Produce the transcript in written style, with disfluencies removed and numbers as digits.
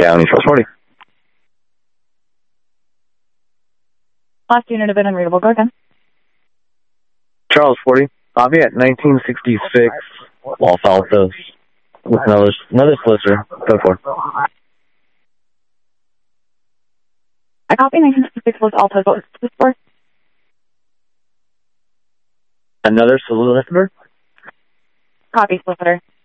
County, Charles 40. Last unit of an unreadable. Go again. Charles 40. Copy at 1966 Los Altos with another solicitor. Go for it. I copy 1966 Los Altos. What was this for? Another solicitor? Copy, solicitor.